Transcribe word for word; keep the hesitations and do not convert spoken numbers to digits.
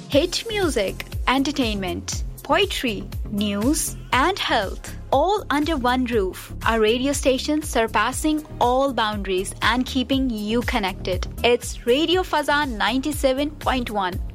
Hit music, entertainment, poetry, news, and health. All under one roof. A radio station surpassing all boundaries and keeping you connected. It's Radio Fazan ninety-seven point one,